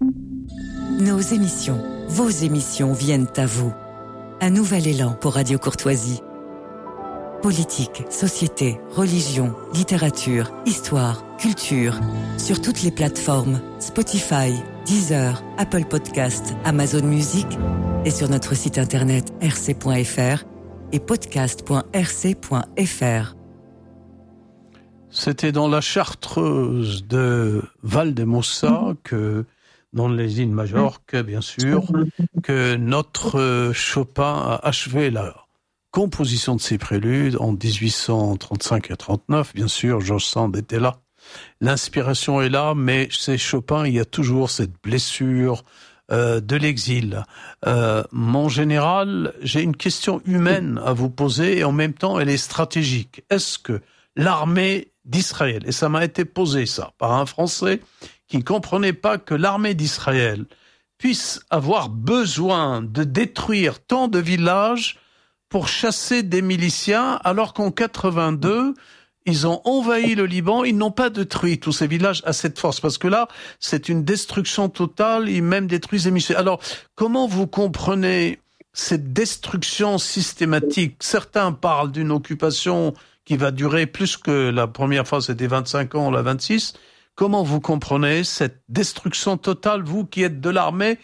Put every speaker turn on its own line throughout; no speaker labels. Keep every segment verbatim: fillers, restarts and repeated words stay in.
Nos émissions, vos émissions viennent à vous. Un nouvel élan pour Radio Courtoisie. Politique, société, religion, littérature, histoire, culture. Sur toutes les plateformes, Spotify, Deezer, Apple Podcasts, Amazon Music et sur notre site internet r c point f r et podcast point r c point f r.
C'était dans la chartreuse de Valdemossa que, dans les îles Majorques, bien sûr, que notre Chopin a achevé la composition de ses préludes en dix-huit cent trente-cinq et trente-neuf. Bien sûr, George Sand était là. L'inspiration est là, mais chez Chopin, il y a toujours cette blessure euh, de l'exil. Euh, mon général, j'ai une question humaine à vous poser et en même temps, elle est stratégique. Est-ce que l'armée d'Israël, et ça m'a été posé ça par un Français qui ne comprenait pas que l'armée d'Israël puisse avoir besoin de détruire tant de villages pour chasser des miliciens, alors qu'en quatre-vingt-deux, ils ont envahi le Liban, ils n'ont pas détruit tous ces villages à cette force, parce que là, c'est une destruction totale, ils même détruisent les miliciens. Alors, comment vous comprenez cette destruction systématique? Certains parlent d'une occupation qui va durer plus que la première fois, c'était vingt-cinq ans, la vingt-six. Comment vous comprenez cette destruction totale, vous qui êtes de l'armée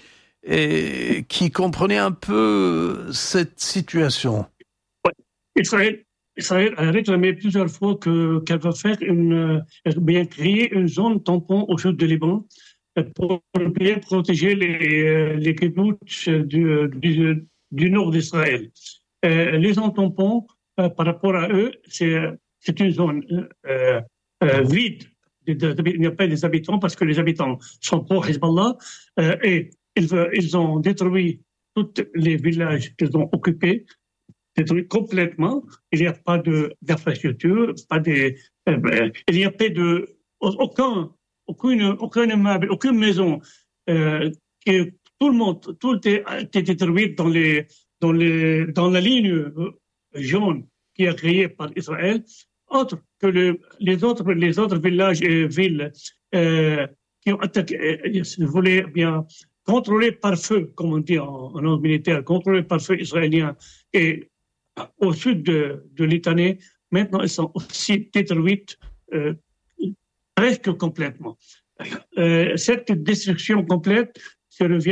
et qui comprenez un peu cette situation?
Ouais. Israël, Israël a réclamé plusieurs fois que, qu'elle va faire une, bien créer une zone tampon au sud du Liban pour bien protéger les, les kibboutz du, du, du nord d'Israël. Euh, les zones tampons, euh, par rapport à eux, c'est, c'est une zone euh, euh, vide. Il n'y a pas des habitants parce que les habitants sont pour Hezbollah euh, et ils, ils ont détruit tous les villages qu'ils ont occupés, détruit complètement. Il n'y a pas de, d'infrastructure, pas de, euh, il n'y a pas de, aucun, aucune, aucun immeuble, aucune maison, euh, que tout le monde, tout est, est détruit dans les, dans les, dans la ligne jaune qui est créée par Israël, autre que le, les autres, les autres villages et villes euh, qui ont attaqué, euh, si vous voulez bien, contrôlés par feu, comme on dit en, en ordre militaire, contrôlés par feu israélien. Et au sud de, de Litanie, maintenant, ils sont aussi détruites euh, presque complètement. Euh, cette destruction complète se revient